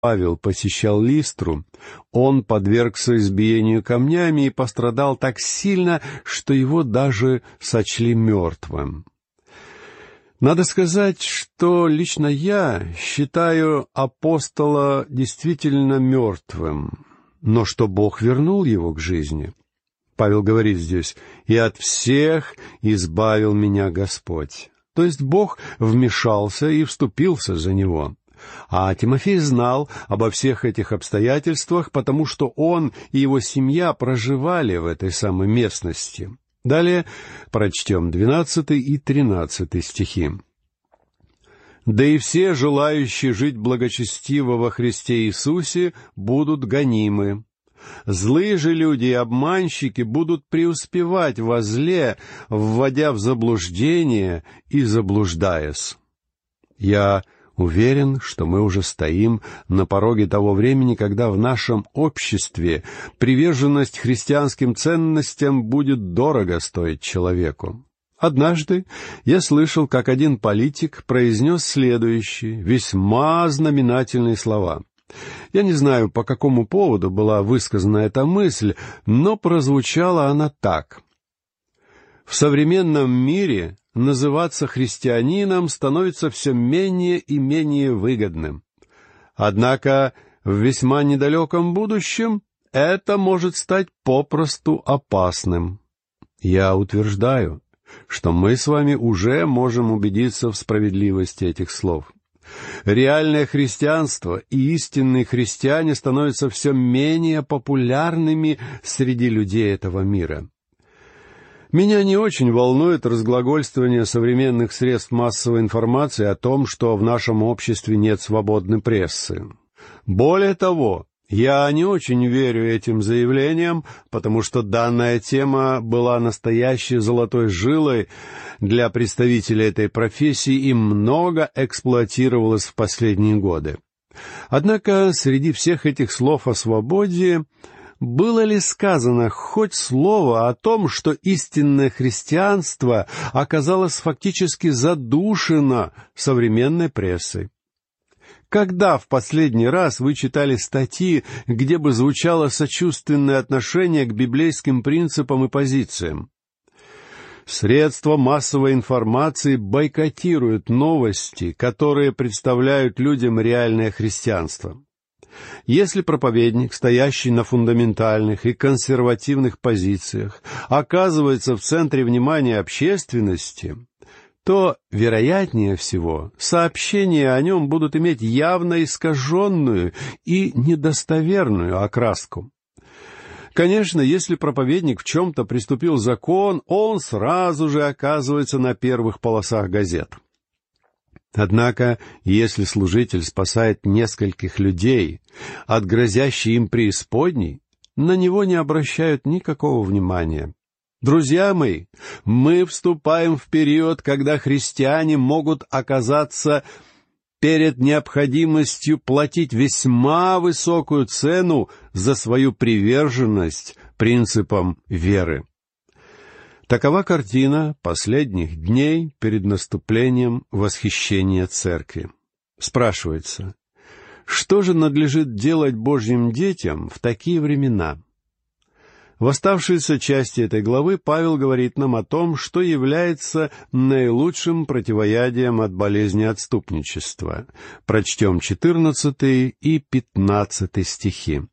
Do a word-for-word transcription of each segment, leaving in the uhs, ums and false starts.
Павел посещал Листру, он подвергся избиению камнями и пострадал так сильно, что его даже сочли мертвым. Надо сказать, что лично я считаю апостола действительно мертвым, но что Бог вернул его к жизни. Павел говорит здесь: «И от всех избавил меня Господь». То есть Бог вмешался и вступился за него. А Тимофей знал обо всех этих обстоятельствах, потому что он и его семья проживали в этой самой местности. Далее прочтем двенадцатый и тринадцатый стихи. «Да и все, желающие жить благочестиво во Христе Иисусе, будут гонимы. Злые же люди и обманщики будут преуспевать во зле, вводя в заблуждение и заблуждаясь». Я уверен, что мы уже стоим на пороге того времени, когда в нашем обществе приверженность христианским ценностям будет дорого стоить человеку. Однажды я слышал, как один политик произнес следующие, весьма знаменательные слова. Я не знаю, по какому поводу была высказана эта мысль, но прозвучала она так. «В современном мире называться христианином становится все менее и менее выгодным. Однако в весьма недалеком будущем это может стать попросту опасным». Я утверждаю, что мы с вами уже можем убедиться в справедливости этих слов. Реальное христианство и истинные христиане становятся все менее популярными среди людей этого мира. Меня не очень волнует разглагольствование современных средств массовой информации о том, что в нашем обществе нет свободной прессы. Более того, я не очень верю этим заявлениям, потому что данная тема была настоящей золотой жилой для представителей этой профессии и много эксплуатировалась в последние годы. Однако среди всех этих слов о свободе было ли сказано хоть слово о том, что истинное христианство оказалось фактически задушено современной прессой? Когда в последний раз вы читали статьи, где бы звучало сочувственное отношение к библейским принципам и позициям? Средства массовой информации бойкотируют новости, которые представляют людям реальное христианство. Если проповедник, стоящий на фундаментальных и консервативных позициях, оказывается в центре внимания общественности, то, вероятнее всего, сообщения о нем будут иметь явно искаженную и недостоверную окраску. Конечно, если проповедник в чем-то приступил закон, он сразу же оказывается на первых полосах газет. Однако, если служитель спасает нескольких людей от грозящей им преисподней, на него не обращают никакого внимания. Друзья мои, мы вступаем в период, когда христиане могут оказаться перед необходимостью платить весьма высокую цену за свою приверженность принципам веры. Такова картина последних дней перед наступлением восхищения Церкви. Спрашивается, что же надлежит делать Божьим детям в такие времена? В оставшейся части этой главы Павел говорит нам о том, что является наилучшим противоядием от болезни отступничества. Прочтем четырнадцатый и пятнадцатый стихи.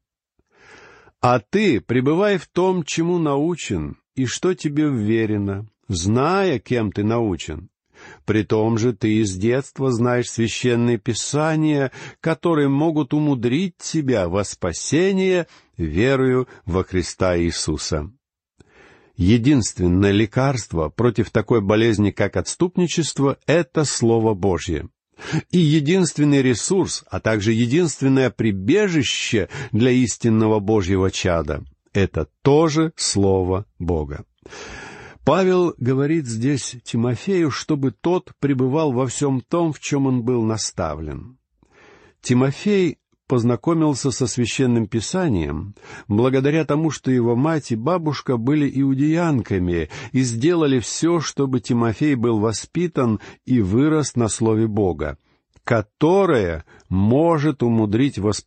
«А ты пребывай в том, чему научен, и что тебе вверено, зная, кем ты научен. При том же ты из детства знаешь священные писания, которые могут умудрить тебя во спасение верою во Христа Иисуса». Единственное лекарство против такой болезни, как отступничество, — это Слово Божье. И единственный ресурс, а также единственное прибежище для истинного Божьего чада — это тоже Слово Бога. Павел говорит здесь Тимофею, чтобы тот пребывал во всем том, в чем он был наставлен. Тимофей познакомился со Священным Писанием благодаря тому, что его мать и бабушка были иудеянками и сделали все, чтобы Тимофей был воспитан и вырос на Слове Бога. которое может умудрить восприятие